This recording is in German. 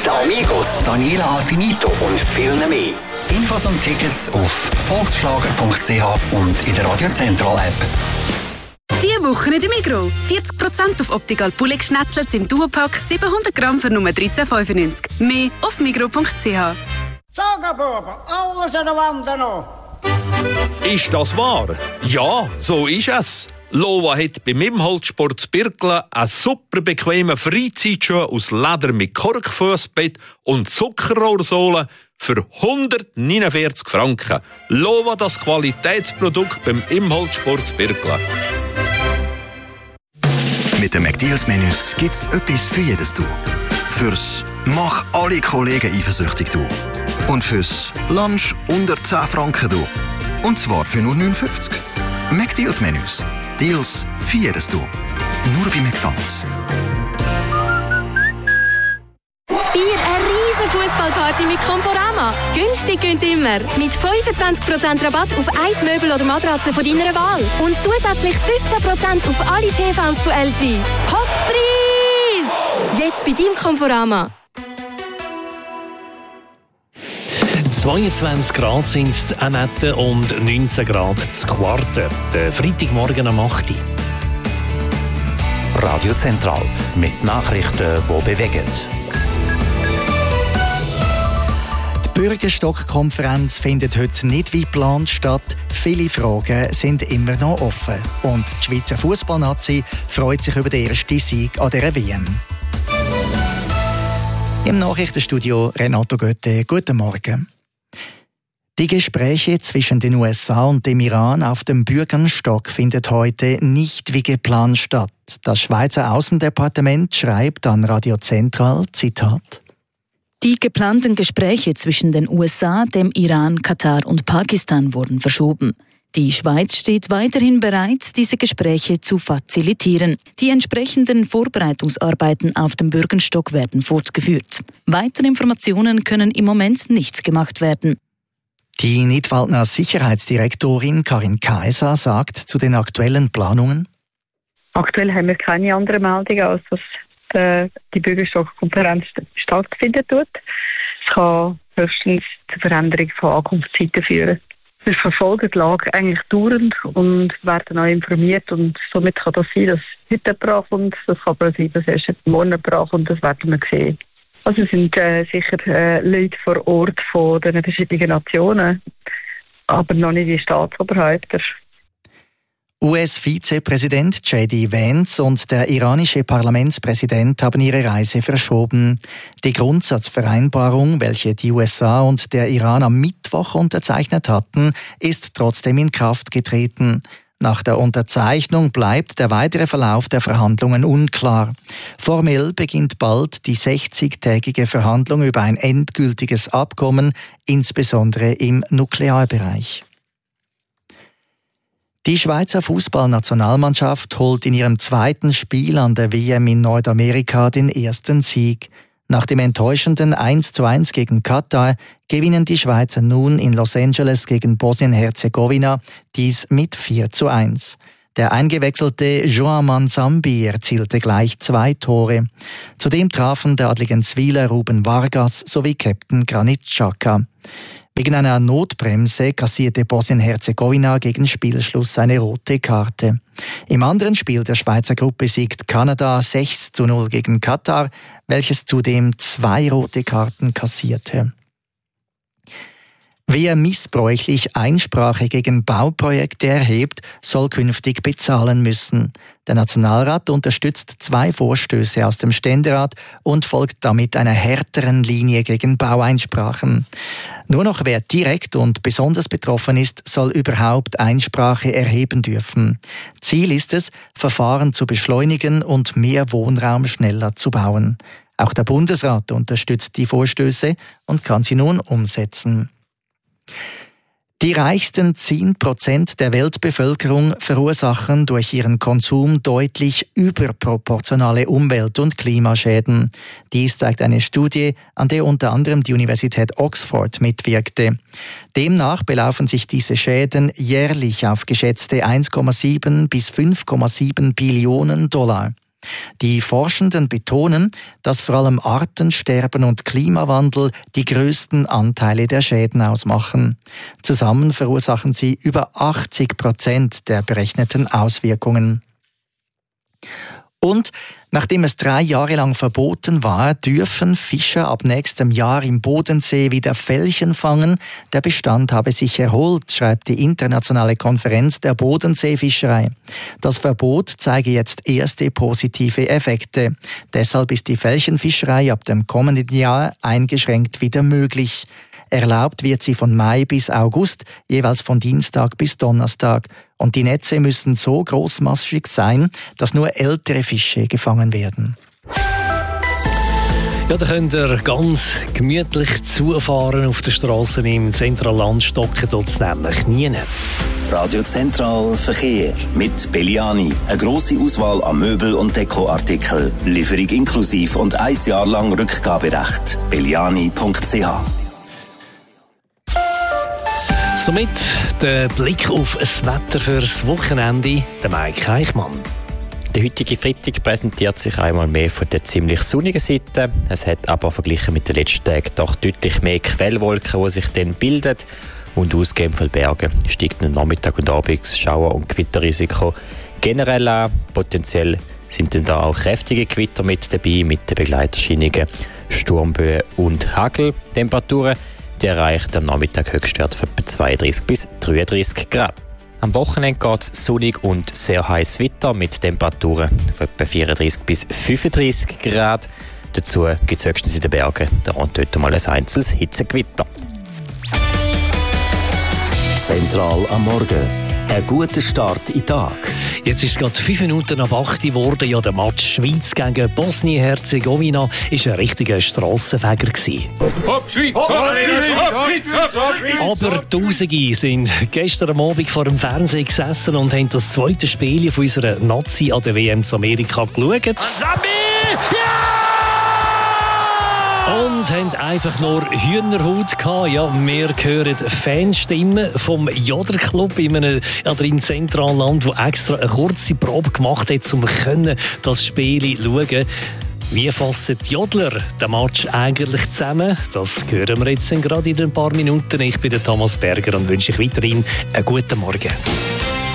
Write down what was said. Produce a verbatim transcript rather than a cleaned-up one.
Die Amigos, Daniela Alfinito und viel mehr. Infos und Tickets auf volksschlager punkt c h und in der Radio Central App. Diese Woche in der Migros. vierzig Prozent auf Optical Pulig Schnetzlets im Duopack, siebenhundert Gramm für nur dreizehn fünfundneunzig. Mehr auf migros punkt c h. Sag, Bub, alles an der Wand noch. Ist das wahr? Ja, so ist es. Lova hat beim Imholzsport Birkle einen super bequemen Freizeitschuh aus Leder mit Korkfussbett und Zuckerrohrsohle für hundertneunundvierzig Franken. Lova, das Qualitätsprodukt beim Imholzsport Birkle. Mit den McDeals-Menüs gibt es etwas für jedes Du. Fürs «Mach alle Kollegen eifersüchtig» Du. Und fürs «Lunch unter zehn Franken» Du. Und zwar für nur neun fünfzig. McDeals-Menüs. Deals für jedes Du. Nur bei McDonald's. Feier eine riesen Fußballparty mit Conforama. Günstig gönnt immer. Mit fünfundzwanzig Prozent Rabatt auf ein Möbel oder Matratze von deiner Wahl. Und zusätzlich fünfzehn Prozent auf alle T Vs von L G. Hochpreis! Jetzt bei deinem Conforama. zweiundzwanzig Grad sind es in Annette und neunzehn Grad zu Quarten. Der Freitagmorgen am acht Uhr. Radio Zentral mit Nachrichten, die bewegen. Die Bürgerstock-Konferenz findet heute nicht wie geplant statt. Viele Fragen sind immer noch offen. Und die Schweizer Fußballnazi freut sich über den ersten Sieg an dieser W M. Im Nachrichtenstudio Renato Götte. Guten Morgen. Die Gespräche zwischen den U S A und dem Iran auf dem Bürgerstock finden heute nicht wie geplant statt. Das Schweizer Außendepartement schreibt an Radio Zentral, Zitat: Die geplanten Gespräche zwischen den U S A, dem Iran, Katar und Pakistan wurden verschoben. Die Schweiz steht weiterhin bereit, diese Gespräche zu facilitieren. Die entsprechenden Vorbereitungsarbeiten auf dem Bürgerstock werden fortgeführt. Weitere Informationen können im Moment nicht gemacht werden. Die Nidwaldner Sicherheitsdirektorin Karin Kaiser sagt zu den aktuellen Planungen: Aktuell haben wir keine anderen Meldungen, als dass äh, die Bürgerstock-Konferenz stattfinden wird. Es kann höchstens zur Veränderung von Ankunftszeiten führen. Wir verfolgen die Lage eigentlich dauernd und werden auch informiert. Und somit kann das sein, dass heute jemand ankommt. Das kann aber sein, dass erst morgen jemand ankommt. Das werden wir sehen. Also es sind äh, sicher äh, Leute vor Ort von den verschiedenen Nationen, aber noch nicht die Staatsoberhäupter. U S-Vizepräsident J D Vance und der iranische Parlamentspräsident haben ihre Reise verschoben. Die Grundsatzvereinbarung, welche die U S A und der Iran am Mittwoch unterzeichnet hatten, ist trotzdem in Kraft getreten. Nach der Unterzeichnung bleibt der weitere Verlauf der Verhandlungen unklar. Formell beginnt bald die sechzigtägige Verhandlung über ein endgültiges Abkommen, insbesondere im Nuklearbereich. Die Schweizer Fußballnationalmannschaft holt in ihrem zweiten Spiel an der W M in Nordamerika den ersten Sieg. Nach dem enttäuschenden eins zu eins gegen Katar gewinnen die Schweizer nun in Los Angeles gegen Bosnien-Herzegowina, dies mit vier zu eins. Der eingewechselte Joan Manzambi erzielte gleich zwei Tore. Zudem trafen der adligen Zwieler Ruben Vargas sowie Captain Granit Xhaka. Wegen einer Notbremse kassierte Bosnien-Herzegowina gegen Spielschluss eine rote Karte. Im anderen Spiel der Schweizer Gruppe siegt Kanada sechs zu null gegen Katar, welches zudem zwei rote Karten kassierte. Wer missbräuchlich Einsprache gegen Bauprojekte erhebt, soll künftig bezahlen müssen. Der Nationalrat unterstützt zwei Vorstöße aus dem Ständerat und folgt damit einer härteren Linie gegen Baueinsprachen. Nur noch wer direkt und besonders betroffen ist, soll überhaupt Einsprache erheben dürfen. Ziel ist es, Verfahren zu beschleunigen und mehr Wohnraum schneller zu bauen. Auch der Bundesrat unterstützt die Vorstöße und kann sie nun umsetzen. Die reichsten zehn Prozent der Weltbevölkerung verursachen durch ihren Konsum deutlich überproportionale Umwelt- und Klimaschäden. Dies zeigt eine Studie, an der unter anderem die Universität Oxford mitwirkte. Demnach belaufen sich diese Schäden jährlich auf geschätzte eins Komma sieben bis fünf Komma sieben Billionen Dollar. Die Forschenden betonen, dass vor allem Artensterben und Klimawandel die grössten Anteile der Schäden ausmachen. Zusammen verursachen sie über achtzig Prozent der berechneten Auswirkungen. Und nachdem es drei Jahre lang verboten war, dürfen Fischer ab nächstem Jahr im Bodensee wieder Felchen fangen. Der Bestand habe sich erholt, schreibt die internationale Konferenz der Bodenseefischerei. Das Verbot zeige jetzt erste positive Effekte. Deshalb ist die Felchenfischerei ab dem kommenden Jahr eingeschränkt wieder möglich. Erlaubt wird sie von Mai bis August, jeweils von Dienstag bis Donnerstag. Und die Netze müssen so großmaschig sein, dass nur ältere Fische gefangen werden. Ja, da könnt ihr ganz gemütlich zufahren auf der Straße im Zentralland. Stocken dort nämlich nie. Radio Zentral Verkehr mit Belliani. Eine grosse Auswahl an Möbel- und Dekoartikeln. Lieferung inklusiv und ein Jahr lang Rückgaberecht. belliani punkt c h. Somit der Blick auf das Wetter fürs Wochenende, der Mike Heichmann. Der heutige Freitag präsentiert sich einmal mehr von der ziemlich sonnigen Seite. Es hat aber verglichen mit den letzten Tagen doch deutlich mehr Quellwolken, die sich dann bilden. Und ausgehend von Bergen steigt am Nachmittag und Abend Schauer- und Gewitterrisiko generell an. Potenziell sind dann da auch kräftige Gewitter mit dabei, mit den Begleiterscheinungen Sturmböen und Hagel. Temperaturen die erreicht am Nachmittag Höchstwert von etwa zweiunddreißig bis dreiunddreißig Grad. Am Wochenende geht es sonnig und sehr heiß weiter mit Temperaturen von etwa vierunddreißig bis fünfunddreißig Grad. Dazu gibt es höchstens in den Bergen da und dort mal ein einzelnes Hitzegewitter. Zentral am Morgen. Ein guter Start in den Tag. Jetzt ist es gerade fünf Minuten ab acht geworden. Ja, der Match Schweiz gegen Bosnien-Herzegowina war ein richtiger Strassenfeger. Hopp, Schweiz! Hopp, Schweiz! Aber Tausende sind gestern am Abend vor dem Fernsehen gesessen und haben das zweite Spiel von unserer Nazi an der W M zu Amerika geschaut. Sami! Ja! Und haben einfach nur Hühnerhaut gehabt. Ja, wir hören Fanstimmen vom Jodlerclub in einem, ja, im zentralen Land, der extra eine kurze Probe gemacht hat, um das Spiel zu schauen. Wie fassen die Jodler den Match eigentlich zusammen? Das hören wir jetzt gerade in ein paar Minuten. Ich bin der Thomas Berger und wünsche euch weiterhin einen guten Morgen.